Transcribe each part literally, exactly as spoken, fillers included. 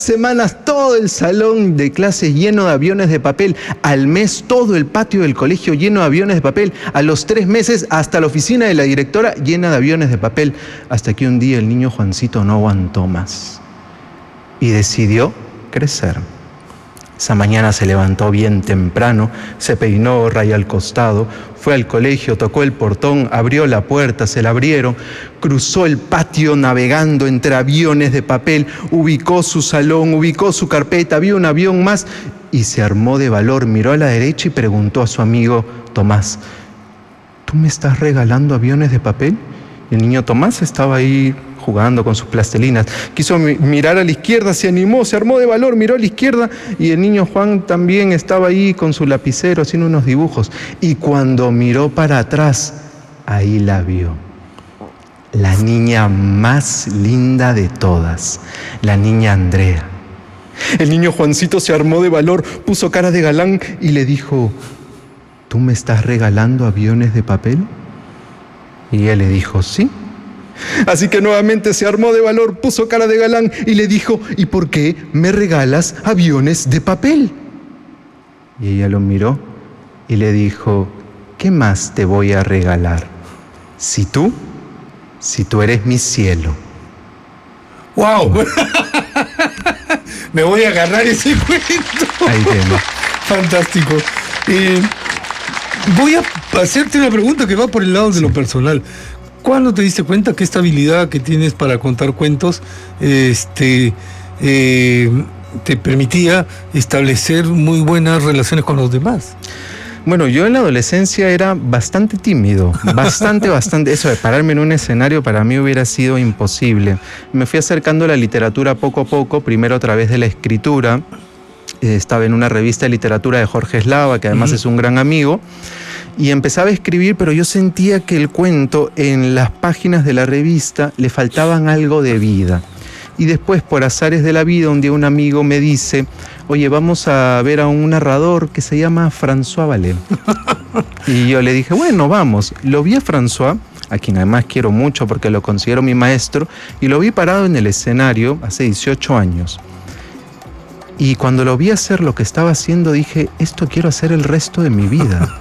Semanas todo el salón de clases lleno de aviones de papel, al mes todo el patio del colegio lleno de aviones de papel, a los tres meses hasta la oficina de la directora llena de aviones de papel, hasta que un día el niño Juancito no aguantó más y decidió crecer. Esa mañana se levantó bien temprano, se peinó raya al costado, fue al colegio, tocó el portón, abrió la puerta, se la abrieron, cruzó el patio navegando entre aviones de papel, ubicó su salón, ubicó su carpeta, vio un avión más y se armó de valor, miró a la derecha y preguntó a su amigo Tomás: ¿tú me estás regalando aviones de papel? Y el niño Tomás estaba ahí jugando con sus plastilinas. Quiso mi- mirar a la izquierda, se animó, se armó de valor, miró a la izquierda y el niño Juan también estaba ahí con su lapicero haciendo unos dibujos. Y cuando miró para atrás, ahí la vio. La niña más linda de todas, la niña Andrea. El niño Juancito se armó de valor, puso cara de galán y le dijo: ¿tú me estás regalando aviones de papel? Y ella le dijo: sí. Así que nuevamente se armó de valor, puso cara de galán y le dijo: ¿y por qué me regalas aviones de papel? Y ella lo miró y le dijo: ¿qué más te voy a regalar? Si tú, si tú eres mi cielo. ¡Wow! Me voy a agarrar ese cuento. Ahí tiene. Fantástico. Eh, voy a hacerte una pregunta que va por el lado de Sí. lo personal. ¿Cuándo te diste cuenta que esta habilidad que tienes para contar cuentos este, eh, te permitía establecer muy buenas relaciones con los demás? Bueno, yo en la adolescencia era bastante tímido, bastante, bastante. Eso de pararme en un escenario para mí hubiera sido imposible. Me fui acercando a la literatura poco a poco, primero a través de la escritura. Eh, Estaba en una revista de literatura de Jorge Eslava, que además Ujú. es un gran amigo, y empezaba a escribir, pero yo sentía que el cuento en las páginas de la revista le faltaban algo de vida. Y después, por azares de la vida, un día un amigo me dice: oye, vamos a ver a un narrador que se llama François Vallée. Y yo le dije: bueno, vamos. Lo vi a François, a quien además quiero mucho porque lo considero mi maestro, y lo vi parado en el escenario hace dieciocho años. Y cuando lo vi hacer lo que estaba haciendo, dije: esto quiero hacer el resto de mi vida.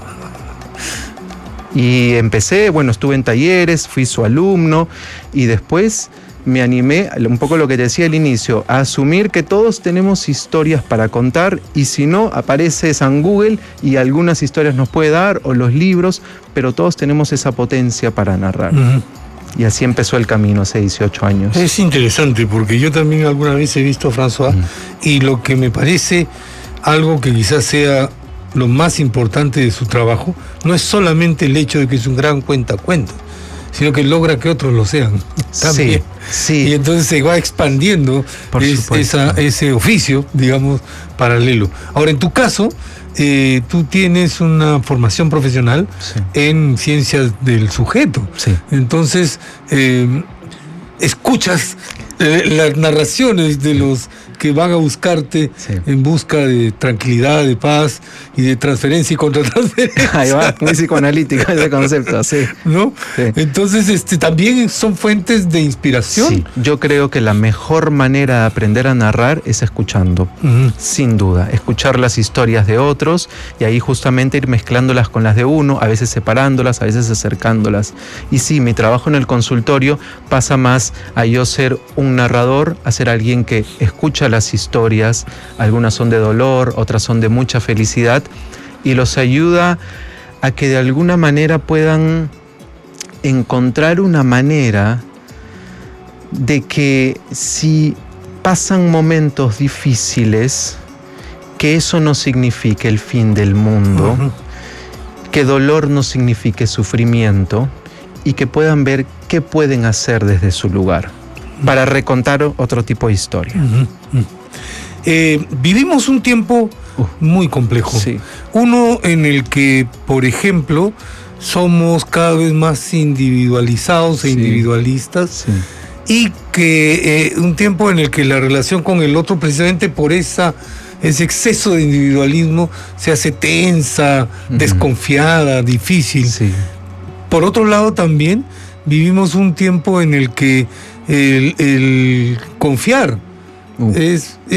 Y empecé, bueno, estuve en talleres, fui su alumno y después me animé, un poco lo que te decía al inicio, a asumir que todos tenemos historias para contar y si no, aparece San Google y algunas historias nos puede dar o los libros, pero todos tenemos esa potencia para narrar. Ujú. Y así empezó el camino hace dieciocho años. Es interesante porque yo también alguna vez he visto a François Mm. y lo que me parece algo que quizás sea lo más importante de su trabajo no es solamente el hecho de que es un gran cuentacuentos, sino que logra que otros lo sean también. Sí, Y sí. entonces se va expandiendo Por es- supuesto. esa- ese oficio, digamos, paralelo. Ahora, en tu caso, eh, tú tienes una formación profesional Sí. en ciencias del sujeto. Sí. Entonces, eh, escuchas eh, las narraciones de los que van a buscarte Sí. en busca de tranquilidad, de paz y de transferencia y contratransferencia. Ahí va, muy psicoanalítico ese concepto, sí. ¿No? Sí. Entonces, este, también son fuentes de inspiración. Sí, yo creo que la mejor manera de aprender a narrar es escuchando. Ujú. Sin duda, escuchar las historias de otros y ahí justamente ir mezclándolas con las de uno, a veces separándolas, a veces acercándolas. Y sí, mi trabajo en el consultorio pasa más a yo ser un narrador, a ser alguien que escucha las historias, algunas son de dolor, otras son de mucha felicidad, y los ayuda a que de alguna manera puedan encontrar una manera de que si pasan momentos difíciles, que eso no signifique el fin del mundo, Ujú. que dolor no signifique sufrimiento y que puedan ver qué pueden hacer desde su lugar para recontar otro tipo de historia. Ujú, ujú. Eh, vivimos un tiempo Uh, muy complejo. sí. Uno en el que, por ejemplo, somos cada vez más individualizados e Sí. individualistas Sí. y que eh, un tiempo en el que la relación con el otro, precisamente por esa, ese exceso de individualismo, se hace tensa, Ujú. desconfiada, difícil. Sí. Por otro lado, también vivimos un tiempo en el que el, el confiar Uh. es,